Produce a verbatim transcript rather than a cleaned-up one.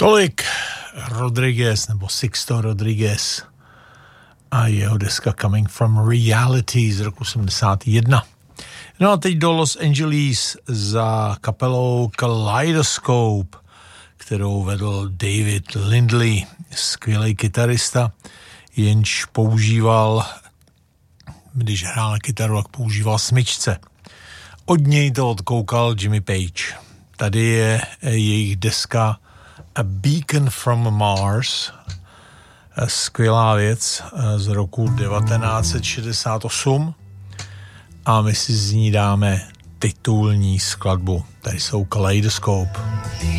Tolik Rodriguez nebo Sixto Rodriguez a jeho deska Coming from Reality z roku sedmdesát jedna. No a teď do Los Angeles za kapelou Kaleidoscope, kterou vedl David Lindley, skvělý kytarista, jenž používal, když hrál na kytaru, tak používal smyčce. Od něj to odkoukal Jimmy Page. Tady je jejich deska A Beacon from Mars, skvělá věc z roku devatenáct set šedesát osm a my si z ní dáme titulní skladbu. Tady jsou Kaleidoscope.